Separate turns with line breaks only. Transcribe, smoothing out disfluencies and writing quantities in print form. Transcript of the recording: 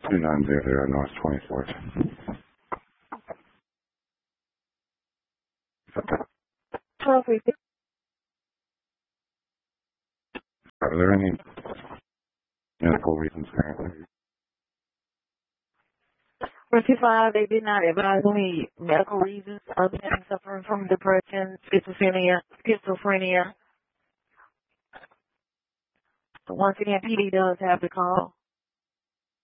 2900 North 24th. Are there any medical reasons currently?
25, they did not advise any medical reasons other than suffering from depression, schizophrenia. So once again, PD does have to call.